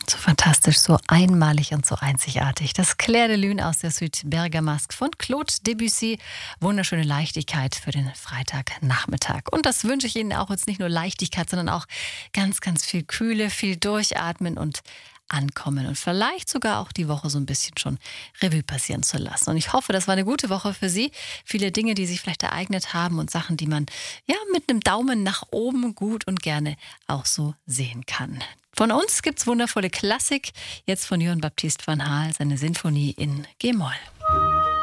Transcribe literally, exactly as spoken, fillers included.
So fantastisch, so einmalig und so einzigartig. Das Clair de Lune aus der Suite Bergamasque von Claude Debussy. Wunderschöne Leichtigkeit für den Freitagnachmittag. Und das wünsche ich Ihnen auch, jetzt nicht nur Leichtigkeit, sondern auch ganz, ganz viel Kühle, viel Durchatmen und Ankommen und vielleicht sogar auch die Woche so ein bisschen schon Revue passieren zu lassen. Und ich hoffe, das war eine gute Woche für Sie. Viele Dinge, die sich vielleicht ereignet haben und Sachen, die man ja mit einem Daumen nach oben gut und gerne auch so sehen kann. Von uns gibt's wundervolle Klassik. Jetzt von Johann Baptist van Haal, seine Sinfonie in G-Moll.